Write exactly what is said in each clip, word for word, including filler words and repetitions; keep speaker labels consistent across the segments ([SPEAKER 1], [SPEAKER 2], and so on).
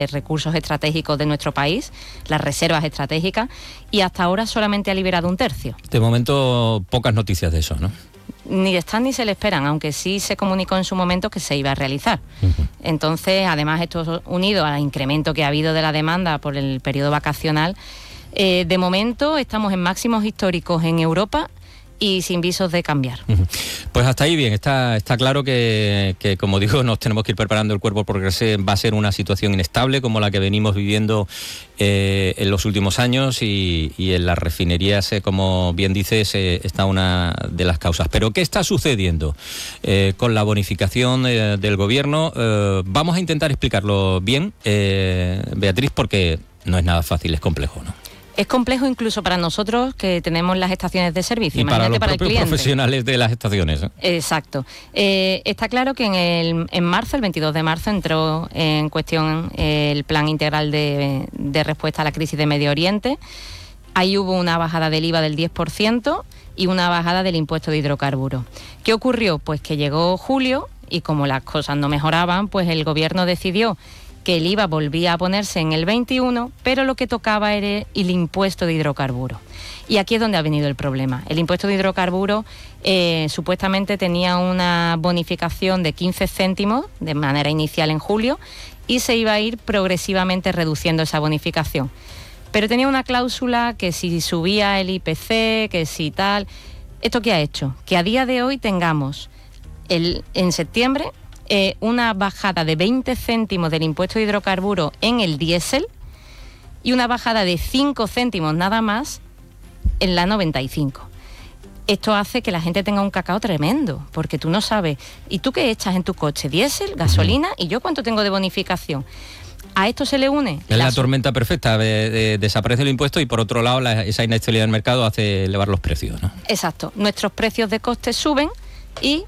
[SPEAKER 1] recursos estratégicos de nuestro país, las reservas estratégicas, y hasta ahora solamente ha liberado un tercio.
[SPEAKER 2] De momento, pocas noticias de eso, ¿no?
[SPEAKER 1] Ni están ni se le esperan, aunque sí se comunicó en su momento que se iba a realizar. Uh-huh. Entonces, además, esto unido al incremento que ha habido de la demanda por el periodo vacacional, eh, de momento estamos en máximos históricos en Europa y sin visos de cambiar.
[SPEAKER 2] Uh-huh. Pues hasta ahí bien, está, está claro que, que, como digo, nos tenemos que ir preparando el cuerpo porque se, va a ser una situación inestable como la que venimos viviendo eh, en los últimos años y, y en las refinerías, eh, como bien dices, eh, está una de las causas. Pero ¿qué está sucediendo eh, con la bonificación eh, del gobierno? Eh, vamos a intentar explicarlo bien, eh, Beatriz, porque no es nada fácil, es complejo, ¿no?
[SPEAKER 1] Es complejo incluso para nosotros que tenemos las estaciones de servicio.
[SPEAKER 2] Y para los
[SPEAKER 1] para
[SPEAKER 2] propios profesionales de las estaciones, ¿eh?
[SPEAKER 1] Exacto. Eh, está claro que en, el, en marzo, el veintidós de marzo, entró en cuestión el Plan Integral de, de Respuesta a la Crisis de Medio Oriente. Ahí hubo una bajada del I V A del diez por ciento y una bajada del impuesto de hidrocarburos. ¿Qué ocurrió? Pues que llegó julio y como las cosas no mejoraban, pues el gobierno decidió que el I V A volvía a ponerse en el veintiuno, pero lo que tocaba era el impuesto de hidrocarburos. Y aquí es donde ha venido el problema. El impuesto de hidrocarburos eh, supuestamente tenía una bonificación de quince céntimos de manera inicial en julio y se iba a ir progresivamente reduciendo esa bonificación. Pero tenía una cláusula que si subía el I P C, que si tal... ¿Esto qué ha hecho? Que a día de hoy tengamos el, en septiembre... Eh, una bajada de veinte céntimos del impuesto de hidrocarburos en el diésel y una bajada de cinco céntimos nada más en la noventa y cinco. Esto hace que la gente tenga un cacao tremendo, porque tú no sabes, ¿y tú qué echas en tu coche? ¿Diésel, gasolina? ¿Y yo cuánto tengo de bonificación? A esto se le une...
[SPEAKER 2] Es la, la tormenta perfecta, de, de, desaparece el impuesto y por otro lado la, esa inestabilidad del mercado hace elevar los precios, ¿no?
[SPEAKER 1] Exacto, nuestros precios de coste suben y...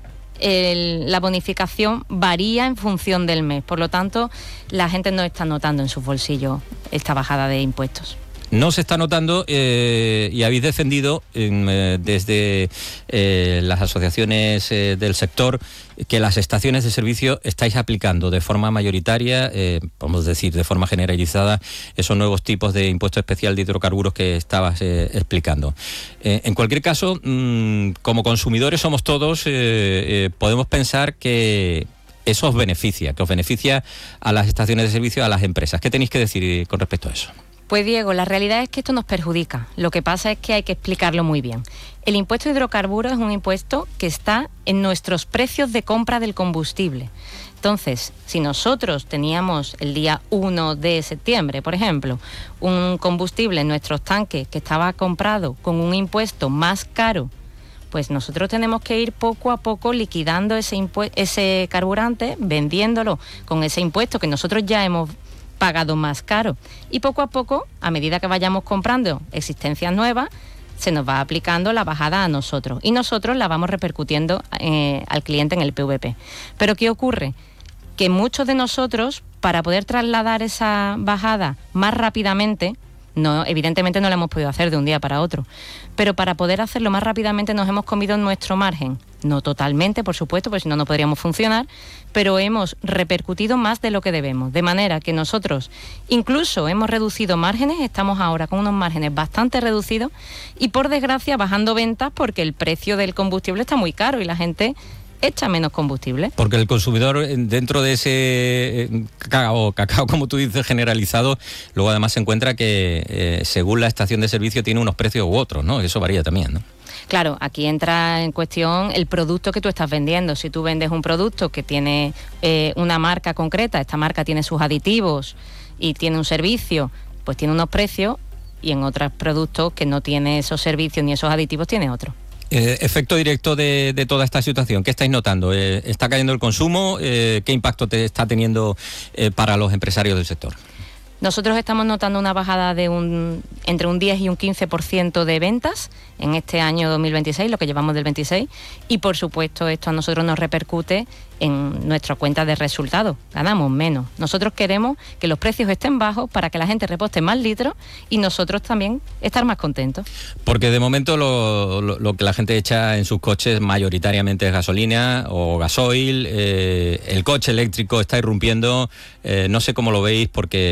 [SPEAKER 1] El, la bonificación varía en función del mes, por lo tanto la gente no está notando en sus bolsillos esta bajada de impuestos.
[SPEAKER 2] No se está notando eh, y habéis defendido eh, desde eh, las asociaciones eh, del sector que las estaciones de servicio estáis aplicando de forma mayoritaria, eh, podemos decir de forma generalizada, esos nuevos tipos de impuesto especial de hidrocarburos que estabas eh, explicando. Eh, en cualquier caso, mmm, como consumidores somos todos, eh, eh, podemos pensar que eso os beneficia, que os beneficia a las estaciones de servicio, a las empresas. ¿Qué tenéis que decir con respecto a eso?
[SPEAKER 1] Pues Diego, la realidad es que esto nos perjudica. Lo que pasa es que hay que explicarlo muy bien. El impuesto de hidrocarburos es un impuesto que está en nuestros precios de compra del combustible. Entonces, si nosotros teníamos el día uno de septiembre, por ejemplo, un combustible en nuestros tanques que estaba comprado con un impuesto más caro, pues nosotros tenemos que ir poco a poco liquidando ese, impue- ese carburante, vendiéndolo con ese impuesto que nosotros ya hemos pagado más caro. Y poco a poco, a medida que vayamos comprando existencias nuevas, se nos va aplicando la bajada a nosotros. Y nosotros la vamos repercutiendo eh, al cliente en el P V P. Pero ¿qué ocurre? Que muchos de nosotros, para poder trasladar esa bajada más rápidamente, no, evidentemente no la hemos podido hacer de un día para otro, pero para poder hacerlo más rápidamente nos hemos comido nuestro margen. No totalmente, por supuesto, porque si no, no podríamos funcionar, pero hemos repercutido más de lo que debemos. De manera que nosotros incluso hemos reducido márgenes, estamos ahora con unos márgenes bastante reducidos y, por desgracia, bajando ventas porque el precio del combustible está muy caro y la gente echa menos combustible.
[SPEAKER 2] Porque el consumidor, dentro de ese cacao, cacao como tú dices, generalizado, luego además se encuentra que eh, según la estación de servicio tiene unos precios u otros, ¿no? Eso varía también, ¿no?
[SPEAKER 1] Claro, aquí entra en cuestión el producto que tú estás vendiendo. Si tú vendes un producto que tiene eh, una marca concreta, esta marca tiene sus aditivos y tiene un servicio, pues tiene unos precios, y en otros productos que no tiene esos servicios ni esos aditivos tiene otro.
[SPEAKER 2] Eh, efecto directo de, de toda esta situación, ¿qué estáis notando? Eh, ¿Está cayendo el consumo? Eh, ¿Qué impacto te está teniendo eh, para los empresarios del sector?
[SPEAKER 1] Nosotros estamos notando una bajada de un entre un diez y un quince por ciento de ventas en este año dos mil veintiséis, lo que llevamos del veintiséis, y por supuesto esto a nosotros nos repercute en nuestra cuenta de resultados. Ganamos menos. Nosotros queremos que los precios estén bajos para que la gente reposte más litros y nosotros también estar más contentos.
[SPEAKER 2] Porque de momento lo, lo, lo que la gente echa en sus coches mayoritariamente es gasolina o gasoil. Eh, el coche eléctrico está irrumpiendo. Eh, no sé cómo lo veis, porque